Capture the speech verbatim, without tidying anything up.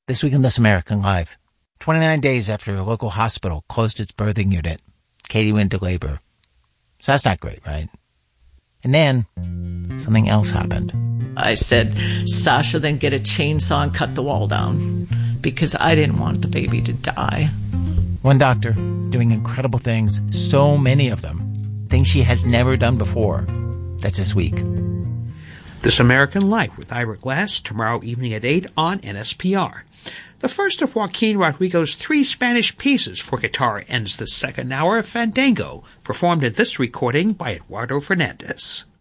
This week on This American Life. twenty-nine days after a local hospital closed its birthing unit, Katie went into labor. So that's not great, right? And then something else happened. I said, Sasha, then get a chainsaw and cut the wall down because I didn't want the baby to die. One doctor doing incredible things, so many of them, things she has never done before. That's this week. This American Life with Ira Glass, tomorrow evening at eight on N S P R. The first of Joaquin Rodrigo's three Spanish pieces for guitar ends the second hour of Fandango, performed at this recording by Eduardo Fernandez.